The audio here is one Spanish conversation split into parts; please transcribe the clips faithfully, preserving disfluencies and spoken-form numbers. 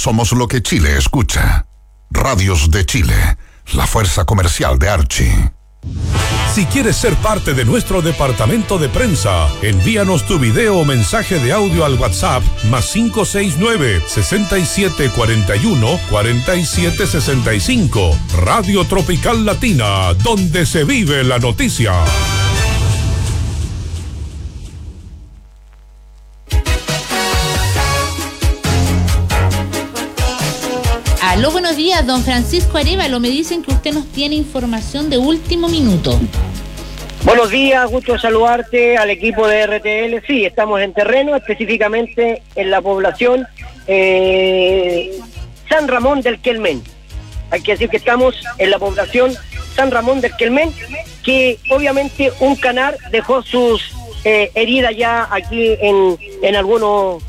Somos lo que Chile escucha. Radios de Chile, la fuerza comercial de Archie. Si quieres ser parte de nuestro departamento de prensa, envíanos tu video o mensaje de audio al WhatsApp más cinco seis nueve, seis siete cuatro uno, cuatro siete seis cinco. Radio Tropical Latina, donde se vive la noticia. Aló, buenos días, don Francisco Arévalo. Me dicen que usted nos tiene información de último minuto. Buenos días, gusto saludarte al equipo de R T L. Sí, estamos en terreno, específicamente en la población eh, San Ramón del Quelmen. Hay que decir que estamos en la población San Ramón del Quelmen, que obviamente un canal dejó sus eh, heridas ya aquí en, en algunos...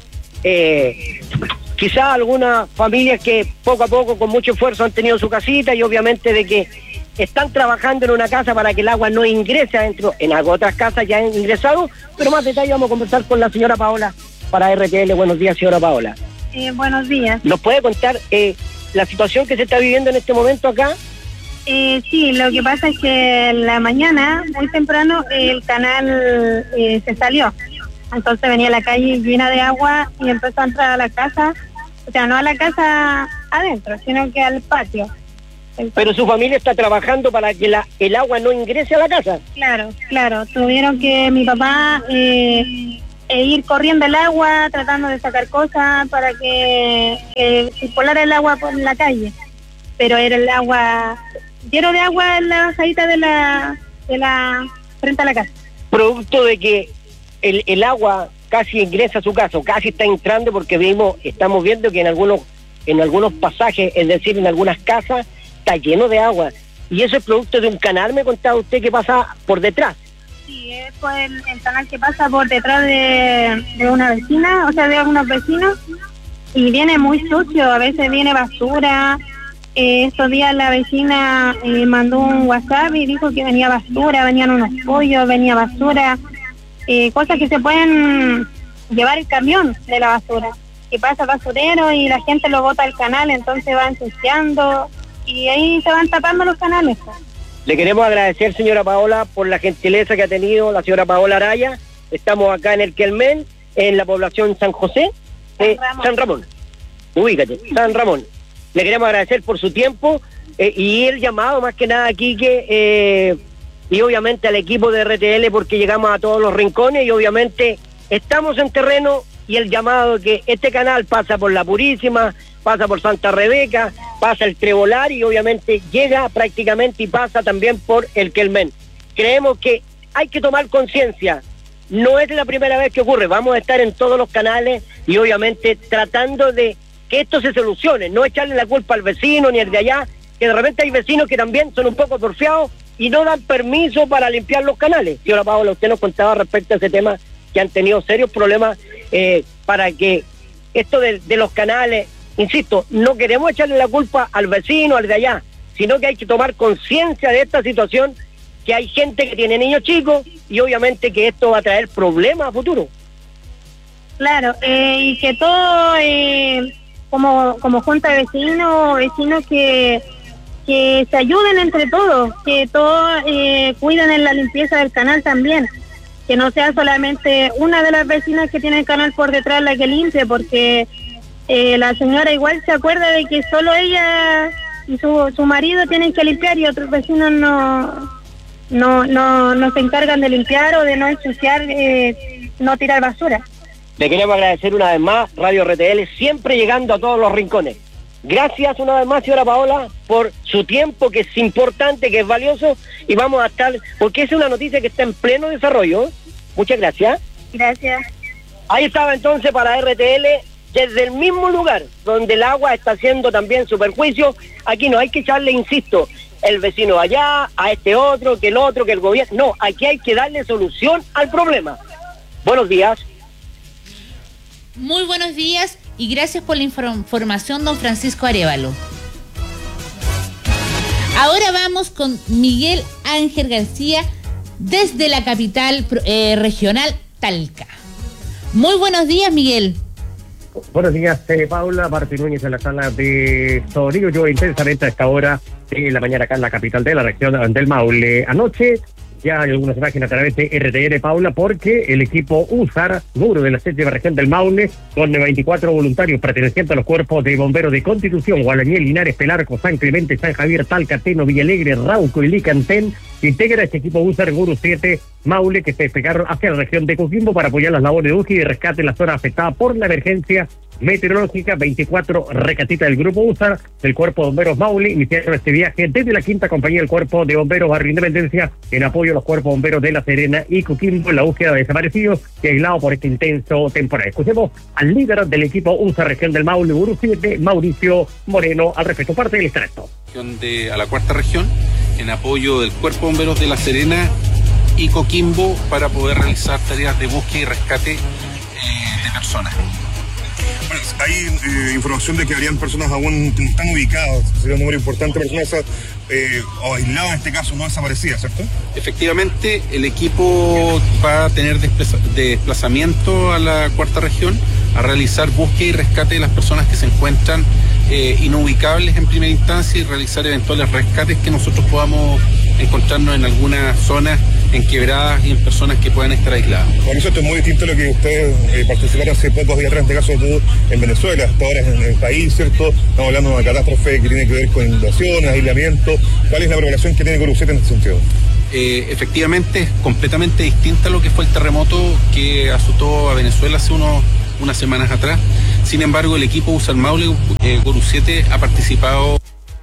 Eh, quizá algunas familias que poco a poco con mucho esfuerzo han tenido su casita y obviamente de que están trabajando en una casa para que el agua no ingrese adentro. En otras casas ya han ingresado, pero más detalle vamos a conversar con la señora Paola para R T L. Buenos días, señora Paola. Eh, buenos días. ¿Nos puede contar eh, la situación que se está viviendo en este momento acá? Eh, sí, lo que pasa es que en la mañana, muy temprano, el canal eh, se salió. Entonces venía la calle llena de agua y empezó a entrar a la casa. O sea, no a la casa adentro, sino que al patio. Entonces, pero su familia está trabajando para que la, el agua no ingrese a la casa. Claro, claro. Tuvieron que mi papá eh, e ir corriendo el agua, tratando de sacar cosas para que, que circulara el agua por la calle. Pero era el agua, lleno de agua en la bajadita de la, de la, frente a la casa. Producto de que el, el agua casi ingresa a su casa, casi está entrando, porque vimos, estamos viendo que en algunos, en algunos pasajes, es decir, en algunas casas, está lleno de agua. Y eso es producto de un canal, me contaba usted, que pasa por detrás. Sí, es por el, el canal que pasa por detrás de, de una vecina, o sea, de unos vecinos, y viene muy sucio, a veces viene basura. Eh, estos días la vecina eh, mandó un WhatsApp y dijo que venía basura, venían unos pollos, venía basura. Eh, cosas que se pueden llevar el camión de la basura, que pasa basurero y la gente lo bota al canal, entonces va ensuciando y ahí se van tapando los canales. Le queremos agradecer, señora Paola, por la gentileza que ha tenido la señora Paola Araya. Estamos acá en el Quelmen, en la población San José, eh, San Ramón. San Ramón. Ubícate, San Ramón. Le queremos agradecer por su tiempo eh, y el llamado, más que nada, aquí que... Eh, y obviamente al equipo de R T L, porque llegamos a todos los rincones y obviamente estamos en terreno, y el llamado que este canal pasa por La Purísima, pasa por Santa Rebeca, pasa el Trebolar y obviamente llega prácticamente y pasa también por el Quelmen. Creemos que hay que tomar conciencia, no es la primera vez que ocurre, vamos a estar en todos los canales y obviamente tratando de que esto se solucione, no echarle la culpa al vecino ni al de allá, que de repente hay vecinos que también son un poco porfiados y no dan permiso para limpiar los canales. Señora Paola, usted nos contaba respecto a ese tema que han tenido serios problemas eh, para que esto de, de los canales, insisto, no queremos echarle la culpa al vecino, al de allá, sino que hay que tomar conciencia de esta situación, que hay gente que tiene niños chicos y obviamente que esto va a traer problemas a futuro. Claro, eh, y que todo, eh, como, como junta de vecinos, vecinos que... que se ayuden entre todos, que todos eh, cuiden en la limpieza del canal también, que no sea solamente una de las vecinas que tiene el canal por detrás la que limpie, porque eh, la señora igual se acuerda de que solo ella y su, su marido tienen que limpiar y otros vecinos no no no, no se encargan de limpiar o de no ensuciar, eh, no tirar basura. Le queremos agradecer una vez más, Radio R T L, siempre llegando a todos los rincones. Gracias una vez más, señora Paola, por su tiempo, que es importante, que es valioso, y vamos a estar, porque es una noticia que está en pleno desarrollo. Muchas gracias. Gracias. Ahí estaba entonces para R T L, desde el mismo lugar donde el agua está haciendo también su perjuicio. Aquí no hay que echarle, insisto, el vecino allá, a este otro, que el otro, que el gobierno. No, aquí hay que darle solución al problema. Buenos días. Muy buenos días. Y gracias por la información, don Francisco Arévalo. Ahora vamos con Miguel Ángel García desde la capital eh, regional, Talca. Muy buenos días, Miguel. Buenos días, eh, Paula. Martín Núñez en la sala de sonido. Yo intensamente a esta hora de la mañana acá en la capital de la región del Maule. Anoche ya hay algunas imágenes a través de R T N, Paula, porque el equipo USAR, número de la séptima región del Maule, con veinticuatro voluntarios pertenecientes a los cuerpos de bomberos de Constitución, Gualañé, Linares, Pelarco, San Clemente, San Javier, Talca, Teno, Villalegre, Rauco y Licantén, integra este equipo USAR Guru siete Maule, que se despegaron hacia la región de Coquimbo para apoyar las labores de búsqueda y rescate en la zona afectada por la emergencia meteorológica. veinticuatro recatitas del grupo USAR del Cuerpo de Bomberos Maule iniciaron este viaje desde la quinta compañía del Cuerpo de Bomberos Barrio Independencia en apoyo a los cuerpos bomberos de La Serena y Coquimbo en la búsqueda de desaparecidos y aislados por este intenso temporal. Escuchemos al líder del equipo USAR región del Maule, Guru siete, Mauricio Moreno, al respecto. Parte del extracto. De, a la cuarta región en apoyo del Cuerpo de Bomberos de La Serena y Coquimbo para poder realizar tareas de búsqueda y rescate eh, de personas. Bueno, hay eh, información de que habrían personas aún que no están ubicadas, sería un número importante de personas eh, o aisladas, en este caso no desaparecidas, ¿cierto? Efectivamente, el equipo va a tener desplaza- desplazamiento a la cuarta región a realizar búsqueda y rescate de las personas que se encuentran eh, inubicables en primera instancia y realizar eventuales rescates que nosotros podamos encontrarnos en alguna zona en quebradas y en personas que puedan estar aisladas. Bueno, eso esto es muy distinto a lo que ustedes eh, participaron hace pocos días atrás, en este caso tú en Venezuela, hasta ahora en el país, ¿cierto? Estamos hablando de una catástrofe que tiene que ver con inundaciones, aislamiento. ¿Cuál es la preparación que tiene Guru siete en este sentido? Eh, efectivamente es completamente distinta a lo que fue el terremoto que azotó a Venezuela hace unos, unas semanas atrás. Sin embargo, el equipo USAR Maule, eh, Guru siete, ha participado.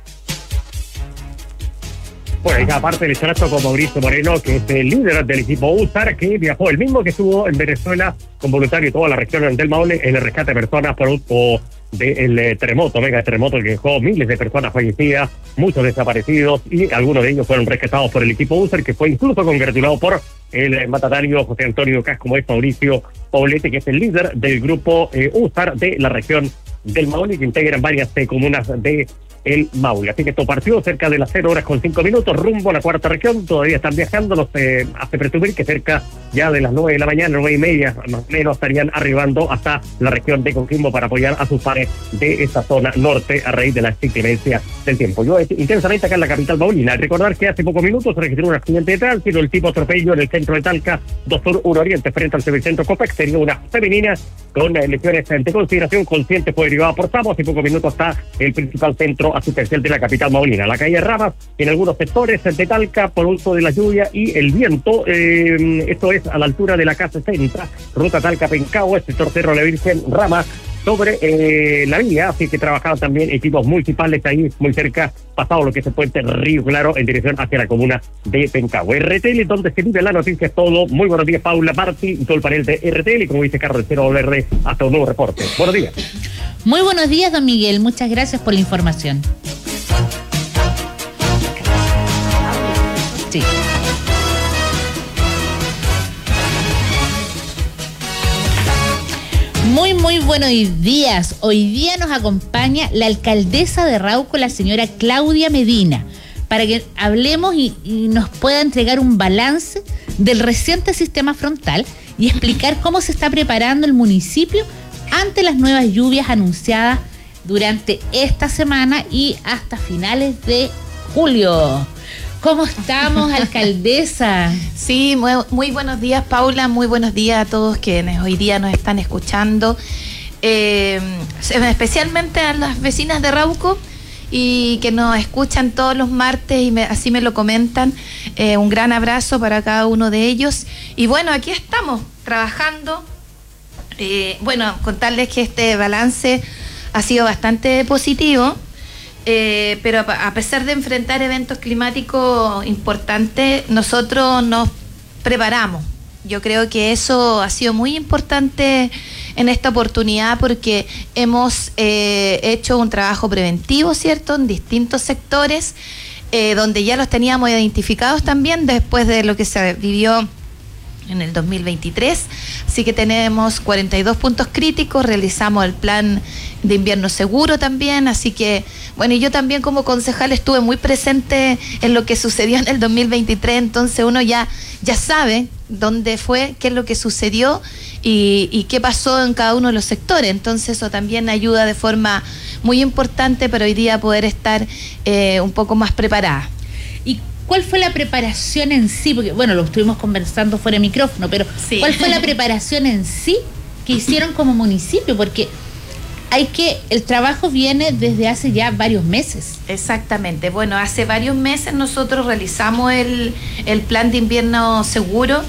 Bueno, y cada parte del extracto con Mauricio Moreno, que es el líder del equipo USAR, que viajó el mismo que estuvo en Venezuela con voluntario de toda la región del Maule en el rescate de personas producto del eh, terremoto, mega terremoto que dejó miles de personas fallecidas, muchos desaparecidos, y algunos de ellos fueron rescatados por el equipo USAR, que fue incluso congratulado por el mandatario José Antonio Cas, como es Mauricio Poblete, que es el líder del grupo eh, USAR de la región del Maule, que integran varias eh, comunas de el Maule. Así que esto partió cerca de las cero horas con cinco minutos rumbo a la cuarta región. Todavía están viajando, nos eh, hace presumir que cerca ya de las nueve de la mañana, nueve y media más o menos, estarían arribando hasta la región de Coquimbo para apoyar a sus pares de esta zona norte a raíz de la inclemencia del tiempo. Yo intensamente acá en la capital maulina. Recordar que hace pocos minutos se registró un accidente de tránsito, el tipo atropello en el centro de Talca, dos sur uno oriente, frente al Centro Copex. Sería una femenina con eh, lesiones de consideración consciente, fue derivada por Samos. Hace pocos minutos está el principal centro asistencial de la capital maulina. La calle Ramas, en algunos sectores de Talca, por uso de la lluvia y el viento. Eh, esto es a la altura de la casa sesenta, ruta Talca-Pencao, este sector Cerro La Virgen, Ramas, sobre eh, la vía, así que trabajaban también equipos municipales ahí muy cerca, pasado lo que es el puente Río Claro, en dirección hacia la comuna de Pencao. R T L, donde se vive la noticia, es todo. Muy buenos días, Paula Martí, y todo el panel de R T L, y como dice Carlos Cero Verde, hasta un nuevo reporte. Buenos días. Muy buenos días, don Miguel, muchas gracias por la información. Sí. Muy, muy buenos días. Hoy día nos acompaña la alcaldesa de Rauco, la señora Claudia Medina, para que hablemos y, y nos pueda entregar un balance del reciente sistema frontal y explicar cómo se está preparando el municipio ante las nuevas lluvias anunciadas durante esta semana y hasta finales de julio. ¿Cómo estamos, alcaldesa? Sí, muy, muy buenos días, Paula, muy buenos días a todos quienes hoy día nos están escuchando, eh, especialmente a las vecinas de Rauco y que nos escuchan todos los martes y me, así me lo comentan. Eh, un gran abrazo para cada uno de ellos. Y bueno, aquí estamos trabajando. Eh, bueno, contarles que este balance ha sido bastante positivo. Eh, pero a pesar de enfrentar eventos climáticos importantes, nosotros nos preparamos. Yo creo que eso ha sido muy importante en esta oportunidad porque hemos eh, hecho un trabajo preventivo, ¿cierto?, en distintos sectores, eh, donde ya los teníamos identificados también después de lo que se vivió en el dos mil veintitrés, así que tenemos cuarenta y dos puntos críticos, realizamos el plan de invierno seguro también, así que, bueno, y yo también como concejal estuve muy presente en lo que sucedió en el dos mil veintitrés, entonces uno ya, ya sabe dónde fue, qué es lo que sucedió y, y qué pasó en cada uno de los sectores. Entonces eso también ayuda de forma muy importante para hoy día poder estar eh, un poco más preparada. ¿Y cuál fue la preparación en sí? Porque, bueno, lo estuvimos conversando fuera de micrófono, pero sí. ¿Cuál fue la preparación en sí que hicieron como municipio? Porque hay que, el trabajo viene desde hace ya varios meses. Exactamente. Bueno, hace varios meses nosotros realizamos el, el plan de invierno seguro.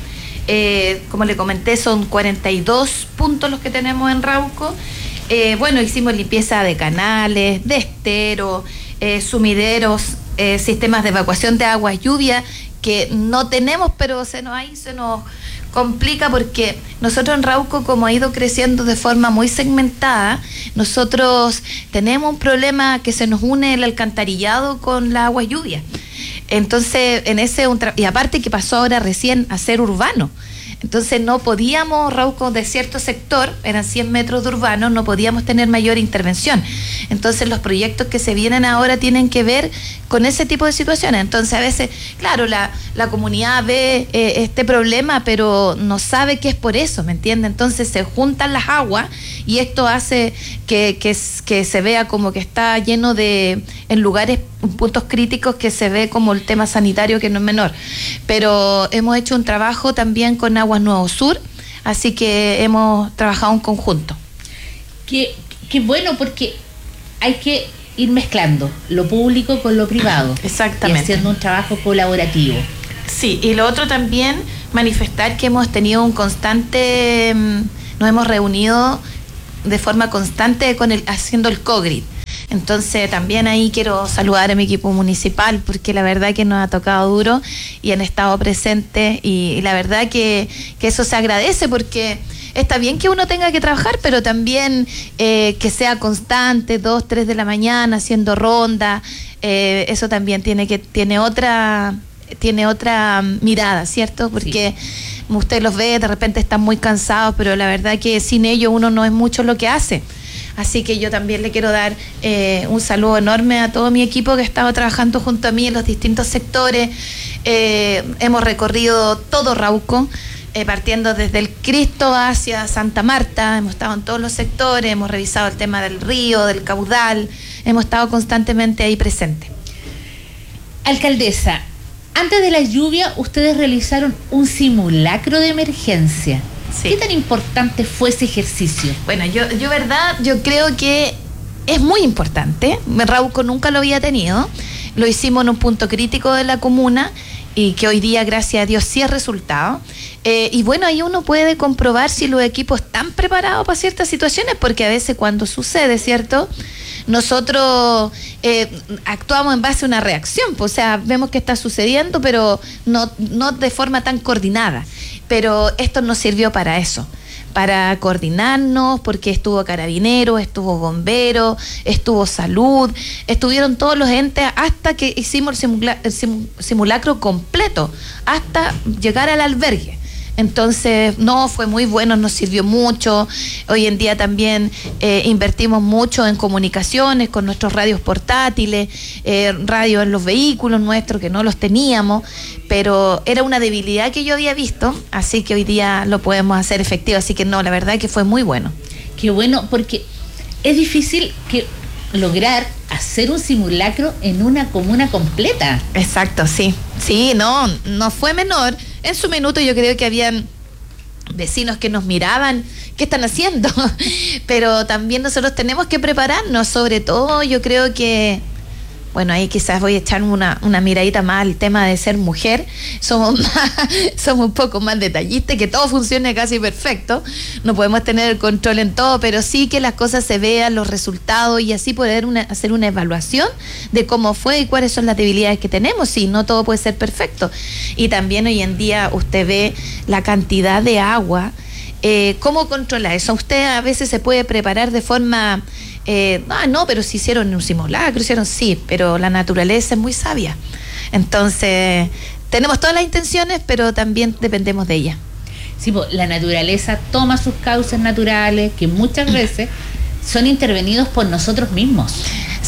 Eh, como le comenté, son cuarenta y dos puntos los que tenemos en Rauco. Eh, bueno, hicimos limpieza de canales, de esteros, eh, sumideros, eh, sistemas de evacuación de agua, lluvia, que no tenemos, pero se nos, ahí se nos complica porque nosotros en Rauco, como ha ido creciendo de forma muy segmentada, nosotros tenemos un problema que se nos une el alcantarillado con la agua lluvia. Entonces, en ese un tra- y aparte que pasó ahora recién a ser urbano. Entonces no podíamos, Rauco de cierto sector, eran cien metros de urbano, no podíamos tener mayor intervención. Entonces los proyectos que se vienen ahora tienen que ver con ese tipo de situaciones. Entonces a veces, claro, la, la comunidad ve eh, este problema, pero no sabe que es por eso, ¿me entiende? Entonces se juntan las aguas y esto hace que, que, que se vea como que está lleno de, en lugares, puntos críticos, que se ve como el tema sanitario, que no es menor. Pero hemos hecho un trabajo también con Aguas Nuevo Sur, así que hemos trabajado en conjunto. Qué, qué bueno, porque hay que ir mezclando lo público con lo privado. Exactamente. Y haciendo un trabajo colaborativo. Sí, y lo otro también, manifestar que hemos tenido un constante, nos hemos reunido de forma constante con el, haciendo el COGRID. Entonces también ahí quiero saludar a mi equipo municipal, porque la verdad que nos ha tocado duro y han estado presentes, y, y la verdad que, que eso se agradece, porque está bien que uno tenga que trabajar, pero también eh, que sea constante, dos, tres de la mañana haciendo ronda, eh, eso también tiene que tiene otra tiene otra mirada, ¿cierto? Porque sí, usted los ve, de repente están muy cansados, pero la verdad que sin ellos uno no es mucho lo que hace. Así que yo también le quiero dar eh, un saludo enorme a todo mi equipo que ha estado trabajando junto a mí en los distintos sectores. Eh, hemos recorrido todo Rauco, eh, partiendo desde el Cristo hacia Santa Marta. Hemos estado en todos los sectores, hemos revisado el tema del río, del caudal, hemos estado constantemente ahí presentes. Alcaldesa, antes de la lluvia ustedes realizaron un simulacro de emergencia. Sí. ¿Qué tan importante fue ese ejercicio? Bueno, yo, yo verdad, yo creo que es muy importante. Rauco nunca lo había tenido. Lo hicimos en un punto crítico de la comuna y que hoy día, gracias a Dios, sí es resultado. Eh, y bueno, ahí uno puede comprobar si los equipos están preparados para ciertas situaciones, porque a veces cuando sucede, ¿cierto?, nosotros eh, actuamos en base a una reacción, pues, o sea, vemos que está sucediendo, pero no, no de forma tan coordinada. Pero esto nos sirvió para eso, para coordinarnos, porque estuvo Carabineros, estuvo Bomberos, estuvo Salud, estuvieron todos los entes hasta que hicimos el, simula- el sim- simulacro completo, hasta llegar al albergue. Entonces, no, fue muy bueno, nos sirvió mucho. Hoy en día también eh, invertimos mucho en comunicaciones con nuestros radios portátiles, eh, radios en los vehículos nuestros, que no los teníamos, pero era una debilidad que yo había visto, así que hoy día lo podemos hacer efectivo. Así que no, la verdad es que fue muy bueno. Qué bueno, porque es difícil que lograr hacer un simulacro en una comuna completa. Exacto, sí. Sí, no, no fue menor. En su minuto yo creo que habían vecinos que nos miraban, ¿qué están haciendo? Pero también nosotros tenemos que prepararnos, sobre todo yo creo que, bueno, ahí quizás voy a echar una, una miradita más al tema de ser mujer. Somos más, somos un poco más detallistas, que todo funcione casi perfecto. No podemos tener el control en todo, pero sí que las cosas se vean, los resultados, y así poder una, hacer una evaluación de cómo fue y cuáles son las debilidades que tenemos. Sí, no todo puede ser perfecto. Y también hoy en día usted ve la cantidad de agua. Eh, ¿Cómo controla eso? Usted a veces se puede preparar de forma... Eh, ah, no, pero si hicieron un simulacro, hicieron sí, pero la naturaleza es muy sabia. Entonces, tenemos todas las intenciones, pero también dependemos de ella. Sí, pues, la naturaleza toma sus causas naturales, que muchas veces son intervenidos por nosotros mismos.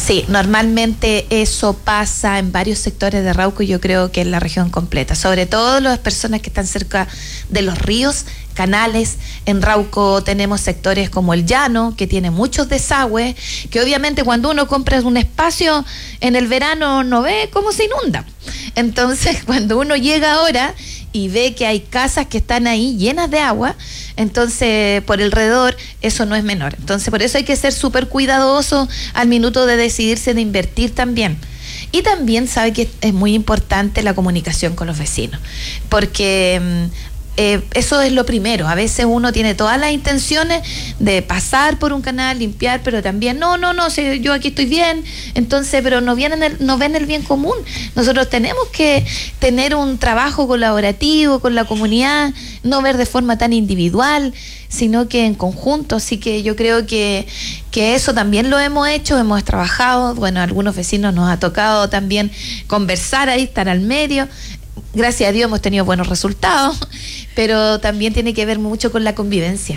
Sí, normalmente eso pasa en varios sectores de Rauco, yo creo que en la región completa, sobre todo las personas que están cerca de los ríos, canales. En Rauco tenemos sectores como el Llano, que tiene muchos desagües, que obviamente cuando uno compra un espacio en el verano no ve cómo se inunda. Entonces, cuando uno llega ahora y ve que hay casas que están ahí llenas de agua, entonces por alrededor eso no es menor. Entonces por eso hay que ser súper cuidadoso al minuto de decidirse de invertir también. Y también sabe que es muy importante la comunicación con los vecinos, porque Eh, eso es lo primero. A veces uno tiene todas las intenciones de pasar por un canal, limpiar, pero también no, no, no, si yo aquí estoy bien, entonces, pero no vienen el, no ven el bien común. Nosotros tenemos que tener un trabajo colaborativo con la comunidad, no ver de forma tan individual, sino que en conjunto. Así que yo creo que, que eso también lo hemos hecho, hemos trabajado, bueno, a algunos vecinos nos ha tocado también conversar ahí, estar al medio. Gracias a Dios hemos tenido buenos resultados, pero también tiene que ver mucho con la convivencia.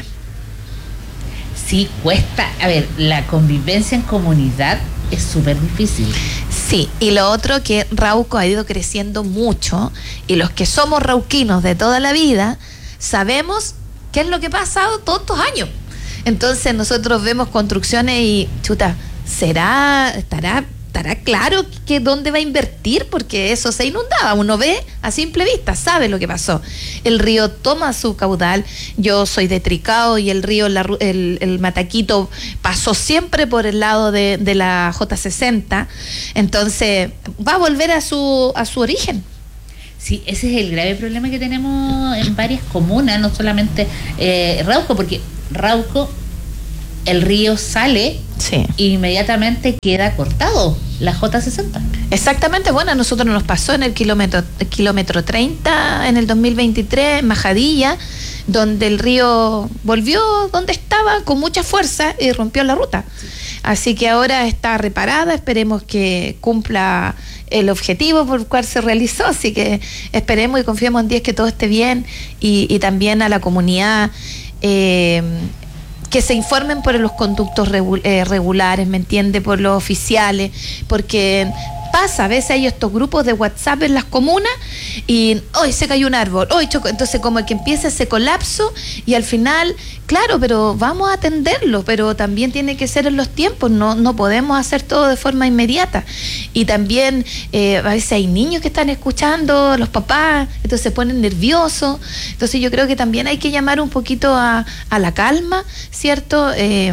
Sí, cuesta. A ver, la convivencia en comunidad es súper difícil. Sí, y lo otro que Rauco ha ido creciendo mucho, y los que somos rauquinos de toda la vida sabemos qué es lo que ha pasado todos estos años. Entonces nosotros vemos construcciones y, chuta, ¿será, estará... estará claro que dónde va a invertir? Porque eso se inundaba, uno ve a simple vista, sabe lo que pasó. El río toma su caudal. Yo soy de Tricao y el río, la, el, el Mataquito pasó siempre por el lado de, de la J sesenta, entonces va a volver a su, a su origen. Sí, ese es el grave problema que tenemos en varias comunas, no solamente eh, Rauco, porque Rauco, el río sale, sí, e inmediatamente queda cortado la J sesenta. Exactamente, bueno, a nosotros nos pasó en el kilómetro, el kilómetro treinta, en el dos mil veintitrés, en Majadilla, donde el río volvió donde estaba con mucha fuerza y rompió la ruta. Sí. Así que ahora está reparada, esperemos que cumpla el objetivo por el cual se realizó, así que esperemos y confiemos en Dios que todo esté bien, y, y también a la comunidad, eh, que se informen por los conductos regu- eh, regulares, ¿me entiende? Por los oficiales, porque pasa, a veces hay estos grupos de WhatsApp en las comunas y hoy se cayó un árbol, hoy chocó, entonces como que empieza ese colapso y al final, claro, pero vamos a atenderlo, pero también tiene que ser en los tiempos, no, no podemos hacer todo de forma inmediata. Y también eh, a veces hay niños que están escuchando, los papás, entonces se ponen nerviosos, entonces yo creo que también hay que llamar un poquito a, a la calma, ¿cierto? Eh,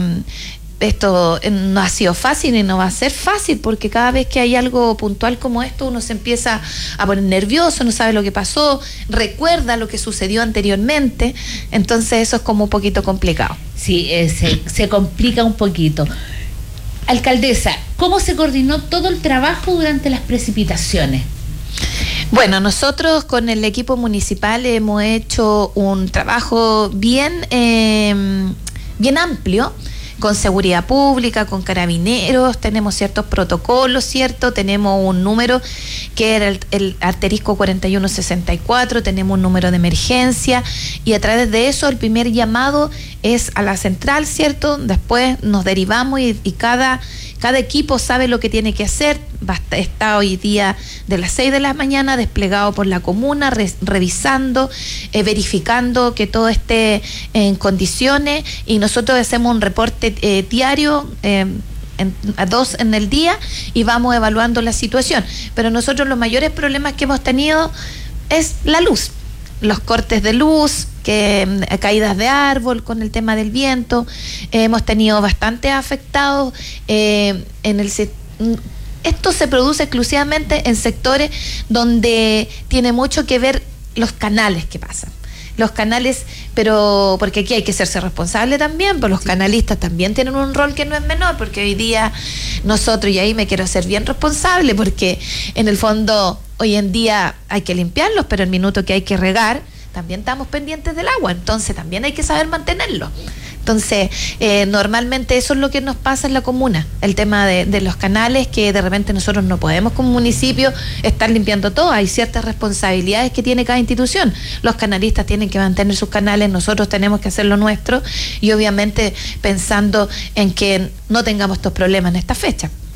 Esto no ha sido fácil y no va a ser fácil, porque cada vez que hay algo puntual como esto uno se empieza a poner nervioso, no sabe lo que pasó, recuerda lo que sucedió anteriormente, entonces eso es como un poquito complicado. Sí, eh, se, se complica un poquito. Alcaldesa, ¿cómo se coordinó todo el trabajo durante las precipitaciones? Bueno, nosotros con el equipo municipal hemos hecho un trabajo bien, eh, bien amplio, con seguridad pública, con carabineros, tenemos ciertos protocolos, ¿cierto? Tenemos un número que era el, el asterisco cuarenta y uno sesenta y cuatro, tenemos un número de emergencia y a través de eso el primer llamado es a la central, ¿cierto? Después nos derivamos y, y cada, cada equipo sabe lo que tiene que hacer. Está hoy día de las seis de la mañana desplegado por la comuna, re, revisando, eh, verificando que todo esté en condiciones, y nosotros hacemos un reporte eh, diario, eh, en, a dos en el día, y vamos evaluando la situación. Pero nosotros los mayores problemas que hemos tenido es la luz, los cortes de luz, que caídas de árbol con el tema del viento, eh, hemos tenido bastante afectados eh, en el sector. Esto se produce exclusivamente en sectores donde tiene mucho que ver los canales que pasan. Los canales, pero porque aquí hay que hacerse responsable también, pues los sí. canalistas también tienen un rol que no es menor, porque hoy día nosotros, y ahí me quiero ser bien responsable, porque en el fondo hoy en día hay que limpiarlos, pero el minuto que hay que regar, también estamos pendientes del agua, entonces también hay que saber mantenerlo. Entonces, eh, normalmente eso es lo que nos pasa en la comuna, el tema de, de los canales, que de repente nosotros no podemos como municipio estar limpiando todo, hay ciertas responsabilidades que tiene cada institución. Los canalistas tienen que mantener sus canales, nosotros tenemos que hacer lo nuestro, y obviamente pensando en que no tengamos estos problemas en esta fecha.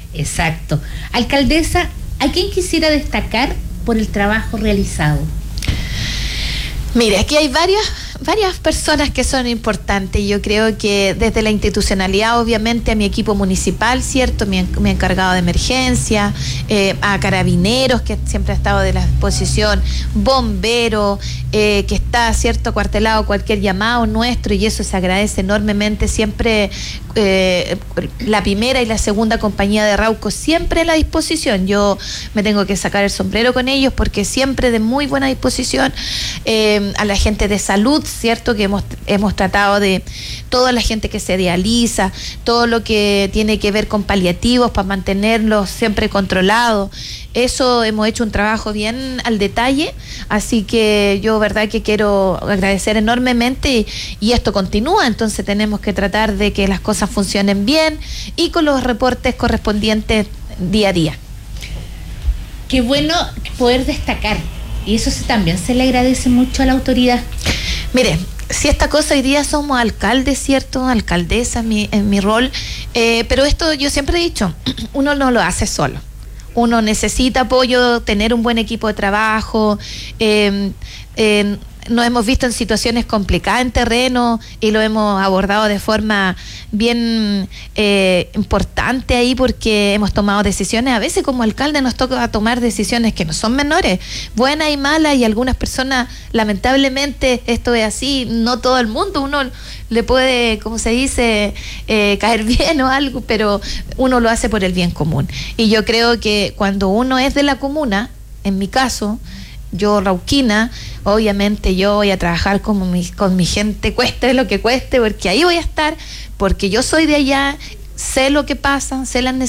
Exacto. Alcaldesa, ¿a quién quisiera destacar por el trabajo realizado? Mire, aquí hay varias, varias personas que son importantes. Yo creo que desde la institucionalidad, obviamente, a mi equipo municipal, ¿cierto? Mi, mi encargado de emergencia, eh, a carabineros, que siempre ha estado de la disposición, bomberos, eh, que está, ¿cierto?, cuartelado cualquier llamado nuestro, y eso se agradece enormemente. Siempre eh, la primera y la segunda compañía de Rauco siempre a la disposición. Yo me tengo que sacar el sombrero con ellos porque siempre de muy buena disposición. Eh, a la gente de salud, ¿cierto? Que hemos, hemos tratado de toda la gente que se dializa, todo lo que tiene que ver con paliativos para mantenerlos siempre controlados. Eso hemos hecho un trabajo bien al detalle, así que yo verdad que quiero agradecer enormemente y, y esto continúa, entonces tenemos que tratar de que las cosas funcionen bien y con los reportes correspondientes día a día. Qué bueno poder destacar. Y eso se, también se le agradece mucho a la autoridad. Mire, si esta cosa hoy día somos alcaldes, ¿cierto? Alcaldesa en mi, en mi rol, eh, pero esto yo siempre he dicho, uno no lo hace solo. Uno necesita apoyo, tener un buen equipo de trabajo, eh, eh, nos hemos visto en situaciones complicadas en terreno y lo hemos abordado de forma bien eh, importante ahí, porque hemos tomado decisiones, a veces como alcalde nos toca tomar decisiones que no son menores, buenas y malas, y algunas personas, lamentablemente esto es así, no todo el mundo, uno le puede, como se dice, eh, caer bien o algo, pero uno lo hace por el bien común. Y yo creo que cuando uno es de la comuna, en mi caso, yo rauquina, obviamente yo voy a trabajar con mi, con mi gente, cueste lo que cueste, porque ahí voy a estar, porque yo soy de allá, sé lo que pasa, sé las necesidades.